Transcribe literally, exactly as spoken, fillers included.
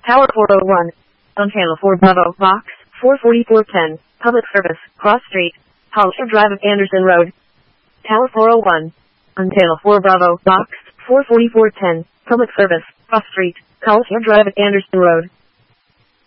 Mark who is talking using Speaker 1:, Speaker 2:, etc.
Speaker 1: Tower four oh one. Untail four Bravo, Box, four forty-four ten. Public service, Cross Street, Hollister Drive of Anderson Road. Tower four oh one. Untail four Bravo, Box, four forty-four ten. Public service, Cross Street, Hollister Drive of Anderson Road.